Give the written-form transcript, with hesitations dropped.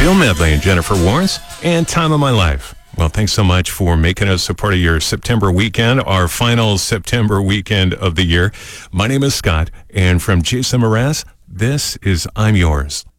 Bill Medley and Jennifer Warnes, and Time of My Life. Well, thanks so much for making us a part of your September weekend, our final September weekend of the year. My name is Scott, and from Jason Mraz, this is I'm Yours.